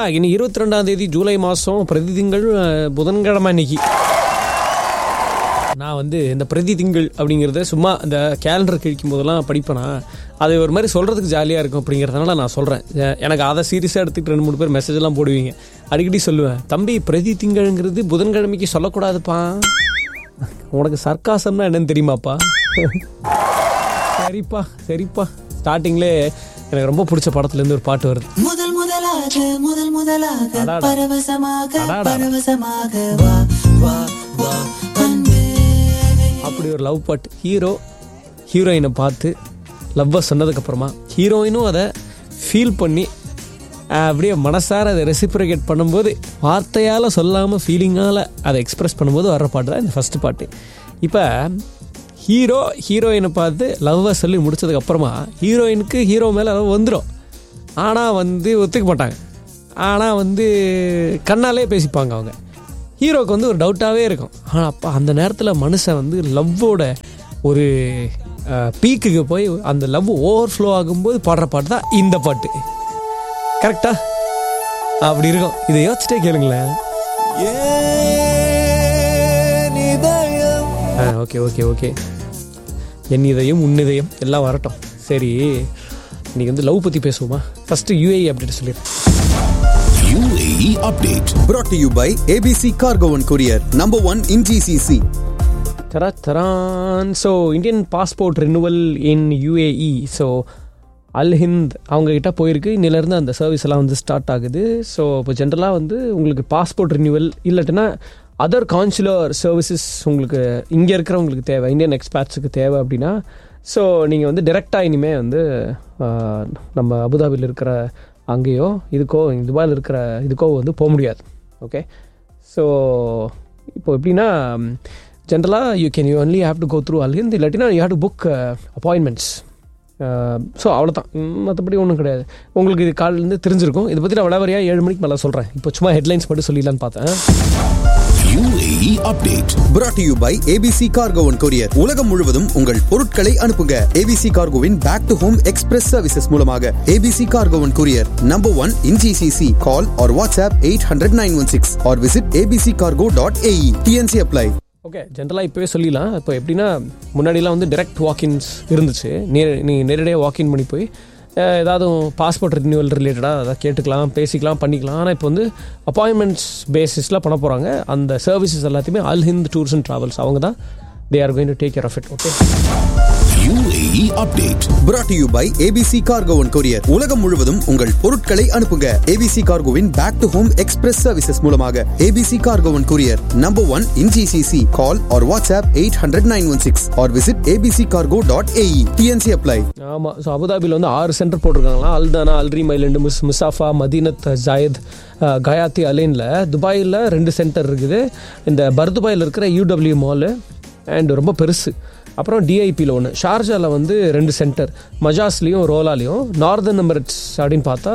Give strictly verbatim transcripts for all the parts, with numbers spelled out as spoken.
என்னடா இனி இருபத்தி ரெண்டாம் தேதி ஜூலை மாதம் பிரதி திங்கள் புதன்கிழமை இன்னைக்கு. நான் வந்து இந்த பிரதி திங்கள் அப்படிங்கிறத சும்மா இந்த கேலண்டர் கிழிக்கும் போதெல்லாம் படிப்பேனா, அது ஒரு மாதிரி சொல்கிறதுக்கு ஜாலியாக இருக்கும் அப்படிங்கிறதுனால நான் சொல்கிறேன். எனக்கு அதை சீரியஸாக எடுத்துக்கிட்டு ரெண்டு மூணு பேர் மெசேஜெல்லாம் போடுவீங்க. அடிக்கடி சொல்லுவேன், தம்பி பிரதி திங்கள்ங்கிறது புதன்கிழமைக்கு சொல்லக்கூடாதுப்பா, உனக்கு சர்க்காசம்னா என்னன்னு தெரியுமாப்பா? சரிப்பா சரிப்பா. ஸ்டார்டிங்லே எனக்கு ரொம்ப பிடிச்ச படத்துலேருந்து ஒரு பாட்டு வருது. முதல் முதலாக முதல் முதலாக பரவசமாக பரவசமாக வா வா வா அப்படி ஒரு லவ் பாட்டு. ஹீரோ ஹீரோயினை பார்த்து லவ்வை சொன்னதுக்கப்புறமா ஹீரோயினும் அதை ஃபீல் பண்ணி அப்படியே மனசார அதை ரெசிப்ரிகேட் பண்ணும்போது வார்த்தையால் சொல்லாமல் ஃபீலிங்கால் அதை எக்ஸ்ப்ரெஸ் பண்ணும்போது வர்ற பாட்டு தான் இந்த ஃபஸ்ட்டு பாட்டு. இப்போ ஹீரோ ஹீரோயினை பார்த்து லவ்வை சொல்லி முடிச்சதுக்கப்புறமா ஹீரோயினுக்கு ஹீரோ மேலே லவ் வந்துடும். ஆனால் வந்து ஒத்துக்க மாட்டாங்க. ஆனால் வந்து கண்ணாலே பேசிப்பாங்க அவங்க. ஹீரோக்கு வந்து ஒரு டவுட்டாகவே இருக்கும். ஆனால் அப்போ அந்த நேரத்தில் மனுஷன் வந்து லவ்வோட ஒரு பீக்குக்கு போய் அந்த லவ் ஓவர் ஃப்ளோ ஆகும்போது பாடுற பாட்டு தான் இந்த பாட்டு. கரெக்டா? அப்படி இருக்கும். இதை யோசிச்சுட்டே கேளுங்களேன். ஓகே ஓகே ஓகே என் இதயம் உன் இதயம் எல்லாம் வரட்டும். சரி, இன்னைக்கு வந்து லவ் பற்றி பேசுவோமா? ஃபஸ்ட்டு யூஏஇ அப்டேட் சொல்லிடுறேன். U A E update brought to you by A B C Cargo and Courier, number one in G C C. Tara taran. So Indian passport renewal in U A E. So Al Hind அவங்க கிட்ட போயிருக்கு. இன்னிலேருந்து அந்த service எல்லாம் வந்து start ஆகுது. So இப்போ ஜென்ரலாக வந்து உங்களுக்கு பாஸ்போர்ட் ரினியூவல் இல்லாட்டினா அதர் கான்சுலர் சர்வீசஸ் உங்களுக்கு இங்கே இருக்கிறவங்களுக்கு தேவை, இந்தியன் எக்ஸ்பேட்ஸுக்கு தேவை அப்படின்னா, ஸோ நீங்கள் வந்து டிரெக்டாக இனிமேல் வந்து நம்ம அபுதாபியில் இருக்கிற அங்கேயோ இதுக்கோ துபாயில் இருக்கிற இதுக்கோ வந்து போக முடியாது. ஓகே, ஸோ இப்போ எப்படின்னா ஜென்ரலாக you can you only have to go through அல் ஹிந்த், இல்லாட்டினா you have to book appointments. So அவ்வளோதான், மற்றபடி ஒன்றும் கிடையாது. உங்களுக்கு இது காலிலேருந்து தெரிஞ்சிருக்கும். இதை பற்றி நான் விளவரியாக ஏழு மணிக்கு மேலே சொல்கிறேன். இப்போ சும்மா ஹெட்லைன்ஸ் மட்டும் சொல்லிடலான்னு பார்த்தேன். U A E update brought to you by A B C Cargo and Courier. உலகம் முழுவதும் உங்கள் பொருட்களை அனுப்புங்க. A B C Cargoவின் back to home express services மூலமாக. A B C Cargo and Courier, number one in G C C. Call or WhatsApp eight hundred nine one six or visit a b c cargo dot a e. T N C apply. Okay, ஜென்ரலாக இப்போவே சொல்லிடலாம். இப்போ எப்படின்னா முன்னாடிலாம் வந்து direct walk-ins இருந்துச்சு. நே நீங்கள் நேரடியாக வாக்கின் பண்ணி போய் ஏதாவது பாஸ்போர்ட் ரினியூவல் ரிலேட்டடாக அதை கேட்டுக்கலாம், பேசிக்கலாம், பண்ணிக்கலாம். ஆனால் இப்போ வந்து அப்பாயின்மெண்ட்ஸ் பேசிஸில் பண்ண போகிறாங்க. அந்த சர்வீசஸ் எல்லாத்தையுமே அல் ஹிந்த் டூர்ஸ் அண்ட் ட்ராவல்ஸ் அவங்க தான் they are going to take care of it. Okay, U A E update brought to you by A B C Cargo and Courier. உலகம் முழுவதும் உங்கள் பொருட்களை அனுப்புங்க. A B C Cargoவின் back to home express services மூலமாக. A B C Cargo and Courier, number one in G C C. Call or WhatsApp eight hundred nine one six or visit a b c cargo dot a e. T N C apply. ஆமாம், so அபுதாபியில் வந்து ஆறு centre போட்டிருக்காங்களா. அல்தானா, அல்ரீம் island, miss முசாஃபா, மதீனத் Zayed, கயாத்தி அலைனில். துபாயில் ரெண்டு centre இருக்குது. இந்த பர்துபாயில் இருக்கிற UW mall and ரொம்ப பெருசு. அப்புறம் டிஐபியில் ஒன்று, ஷார்ஜாவில் வந்து ரெண்டு சென்டர், மஜாஸ்லேயும் ரோலாலையும். நார்தர்ன் எமிரேட்ஸ் அப்படின்னு பார்த்தா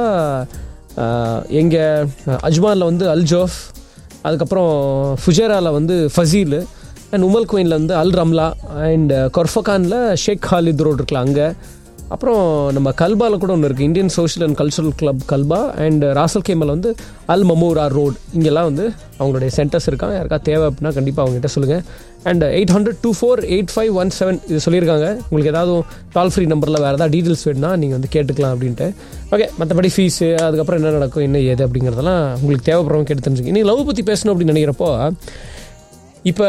எங்கே அஜ்மானில் வந்து அல்ஜோஃப், அதுக்கப்புறம் ஃபுஜேராவில் வந்து ஃபசீல், அண்ட் உமல் குயினில் வந்து அல் Ramla, and கொர்ஃபகானில் shake Khalid road இருக்குல்ல அங்கே. அப்புறம் நம்ம கல்பாவில் கூட ஒன்று இருக்குது, Indian social and cultural club Kalpa. And ராசல் camel வந்து அல் மமூரா ரோடு. இங்கெல்லாம் வந்து அவங்களுடைய சென்டர்ஸ் இருக்காங்க. யாருக்கா தேவை அப்படின்னா கண்டிப்பாக அவங்ககிட்ட சொல்லுங்கள். And eight hundred two four eight five one seven இது சொல்லியிருக்காங்க. உங்களுக்கு ஏதாவது கால் ஃப்ரீ நம்பரில் வேறு ஏதாவது டீட்டெயில்ஸ் வேணுன்னா நீங்கள் வந்து கேட்டுக்கலாம் அப்படின்ட்டு. ஓகே, மற்றபடி ஃபீஸு அதுக்கப்புறம் என்ன நடக்கும் என்ன ஏது அப்படிங்கிறதெல்லாம் உங்களுக்கு தேவைப்படுறவங்க கேட்டு தெரிஞ்சுங்க. இன்றைக்கி லவ் பற்றி பேசணும் அப்படின்னு நினைக்கிறப்போ, இப்போ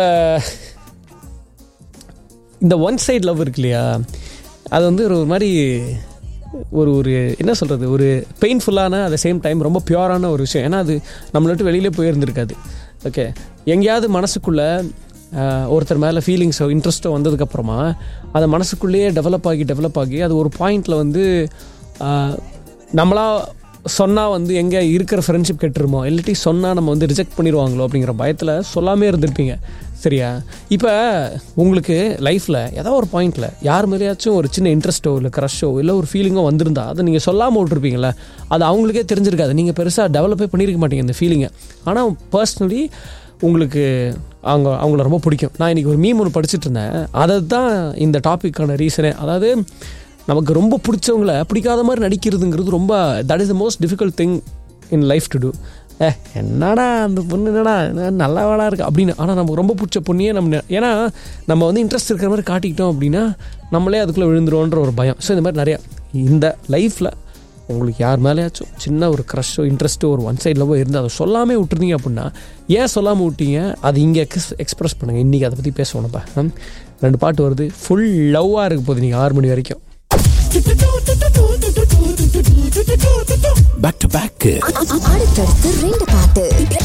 இந்த ஒன் சைட் லவ் இருக்கு இல்லையா, அது வந்து ஒரு மாதிரி ஒரு ஒரு என்ன சொல்கிறது, ஒரு பெயின்ஃபுல்லான அட் த சேம் டைம் ரொம்ப பியூரான ஒரு விஷயம். ஏன்னா அது நம்மளை விட்டு வெளியிலே போயிருந்துருக்காது. ஓகே, எங்கேயாவது மனசுக்குள்ளே ஒருத்தர் மேலே ஃபீலிங்ஸோ இன்ட்ரெஸ்ட்டோ வந்ததுக்கப்புறமா அதை மனசுக்குள்ளேயே டெவலப் ஆகி டெவலப் ஆகி அது ஒரு பாயிண்டில் வந்து நம்மளா சொன்னால் வந்து எங்கே இருக்கிற ஃப்ரெண்ட்ஷிப் கெட்டுருமோ, இல்லாட்டி சொன்னால் நம்ம வந்து ரிஜெக்ட் பண்ணிடுவாங்களோ அப்படிங்கிற பயத்தில் சொல்லாமே இருந்திருப்பீங்க. சரியா? இப்போ உங்களுக்கு லைஃப்பில் ஏதோ ஒரு பாயிண்டில் யார் மேலேயாச்சும் ஒரு சின்ன இன்ட்ரெஸ்ட்டோ இல்லை க்ரஷோ இல்லை ஒரு ஃபீலிங்கோ வந்திருந்தா அதை நீங்கள் சொல்லாமல் விட்டுருப்பீங்களே, அது அவங்களுக்கே தெரிஞ்சிருக்காது. நீங்கள் பெருசாக டெவலப்பே பண்ணியிருக்க மாட்டீங்க இந்த ஃபீலிங்கை. ஆனால் பர்சனலி உங்களுக்கு அவங்க அவங்கள ரொம்ப பிடிக்கும். நான் இன்றைக்கி ஒரு மீம் ஒன்று படிச்சுட்டு இருந்தேன். அதை தான் இந்த டாப்பிக்கான ரீசனே. அதாவது நமக்கு ரொம்ப பிடிச்சவங்கள பிடிக்காத மாதிரி நடிக்கிறதுங்கிறது ரொம்ப that is the most difficult thing in life to two. ஏ என்னடா அந்த பொண்ணு என்னடா நல்லா வேடா இருக்குது அப்படின்னு. ஆனால் நமக்கு ரொம்ப பிடிச்ச பொண்ணையே நம்ம, ஏன்னா நம்ம வந்து இன்ட்ரெஸ்ட் இருக்கிற மாதிரி காட்டிக்கிட்டோம் அப்படின்னா நம்மளே அதுக்குள்ளே விழுந்துருவோன்ற ஒரு பயம். ஸோ இந்த மாதிரி நிறையா இந்த லைஃப்பில் உங்களுக்கு யார் மேலேயாச்சும் சின்ன ஒரு க்ரஷ்ஷோ இன்ட்ரெஸ்ட்டோ ஒரு ஒன் சைட் லவ்வோ இருந்து அதை சொல்லாமல் விட்டுருந்தீங்க அப்படின்னா, ஏன் சொல்லாமல் விட்டீங்க அது இங்கே எக்ஸ் எக்ஸ்ப்ரெஸ் பண்ணுங்கள். இன்றைக்கி அதை பற்றி பேசணும்ப்பா. ரெண்டு பாட்டு வருது, ஃபுல் லவ்வாக இருக்க போகுது நீங்கள் ஆறு மணி வரைக்கும். பேக் டு பேக் அடுத்தடுத்து ரெண்டு பாட்டு